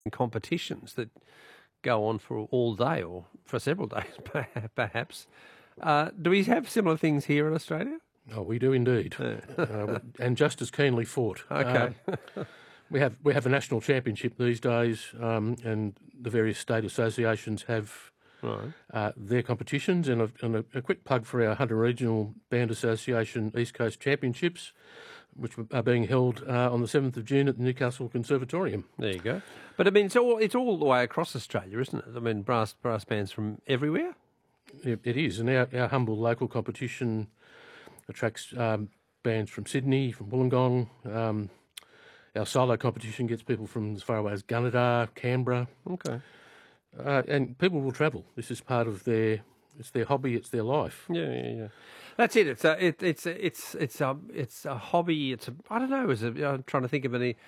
competitions that go on for all day or for several days, perhaps. Do we have similar things here in Australia? Oh, we do indeed, and just as keenly fought. Okay. We have a national championship these days, and the various state associations have their competitions. And a quick plug for our Hunter Regional Band Association East Coast Championships, which are being held on the 7th of June at the Newcastle Conservatorium. There you go. But I mean, it's all the way across Australia, isn't it? I mean, brass bands from everywhere. It is, and our humble local competition attracts bands from Sydney, from Wollongong. Our solo competition gets people from as far away as Gunnedah, Canberra. Okay. And people will travel. This is part of their hobby. It's their life. Yeah. That's it. It's a hobby. I don't know. I'm trying to think of an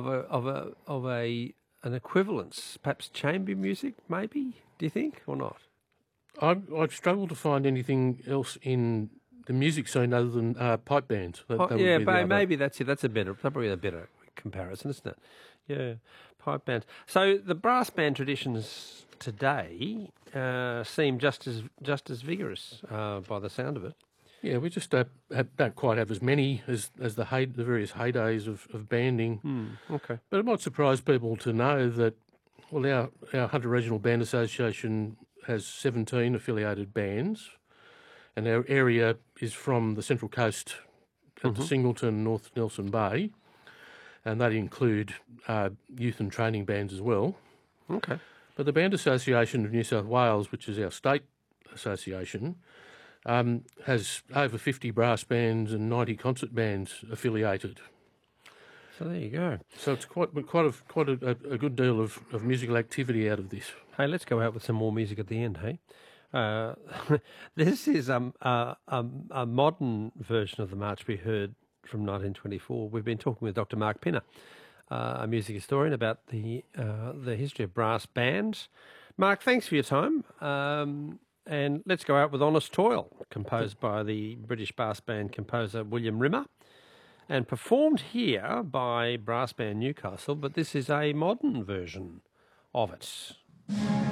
equivalence. Perhaps chamber music, maybe. Do you think or not? I've struggled to find anything else in the music scene other than pipe bands. Maybe that's it. That's probably a better comparison, isn't it? Yeah, pipe bands. So the brass band traditions today seem just as vigorous by the sound of it. Yeah, we just don't quite have as many as the various heydays of banding. Okay. But it might surprise people to know that, well, our Hunter Regional Band Association has 17 affiliated bands, and our area is from the Central Coast at the Singleton, North Nelson Bay, and they include youth and training bands as well. Okay. But the Band Association of New South Wales, which is our state association, has over 50 brass bands and 90 concert bands affiliated. So there you go. So it's quite a good deal of musical activity out of this. Hey, let's go out with some more music at the end, hey? This is a modern version of the march we heard from 1924. We've been talking with Dr. Mark Pinner, a music historian, about the history of brass bands. Mark, thanks for your time. And let's go out with Honest Toil, composed by the British brass band composer William Rimmer, and performed here by Brass Band Newcastle, but this is a modern version of it.